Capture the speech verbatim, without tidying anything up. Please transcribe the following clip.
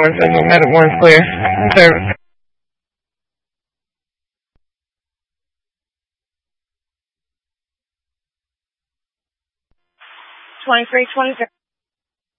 One signal, medic one's clear. Service. twenty-three twenty.